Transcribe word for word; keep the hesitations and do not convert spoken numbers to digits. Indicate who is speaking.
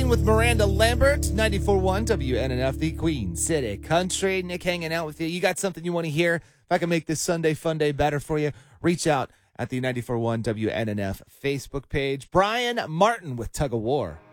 Speaker 1: Morning with Miranda Lambert, ninety-four point one W N N F, the Queen City Country. Nick hanging out with you. You got something you want to hear? If I can make this Sunday fun day better for you, reach out at the ninety-four point one W N N F Facebook page. Brian Martin with Tug of War.